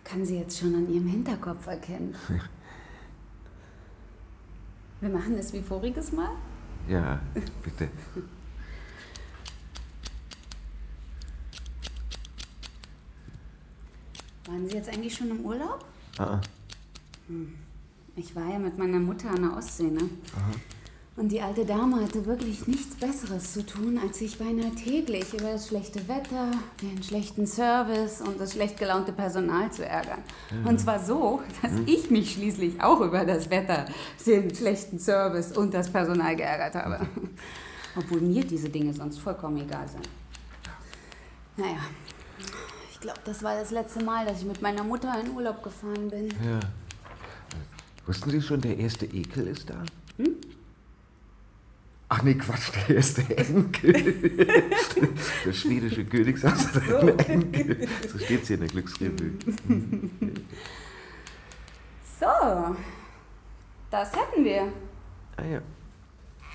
kann sie jetzt schon an ihrem Hinterkopf erkennen. Wir machen es wie voriges Mal? Ja, bitte. Waren Sie jetzt eigentlich schon im Urlaub? Ah. Ich war ja mit meiner Mutter an der Ostsee, ne? Aha. Und die alte Dame hatte wirklich nichts Besseres zu tun, als sich beinahe täglich über das schlechte Wetter, den schlechten Service und das schlecht gelaunte Personal zu ärgern. Ja. Und zwar so, dass ich mich schließlich auch über das Wetter, den schlechten Service und das Personal geärgert habe. Obwohl mir diese Dinge sonst vollkommen egal sind. Naja, ich glaube, das war das letzte Mal, dass ich mit meiner Mutter in Urlaub gefahren bin. Ja. Wussten Sie schon, der erste Ekel ist da? Ach nee, Quatsch, der erste Enkel. Der schwedische Königshaus hat einen Enkel. So steht es hier in der Glücksrevue. So, das hätten wir. Ah ja.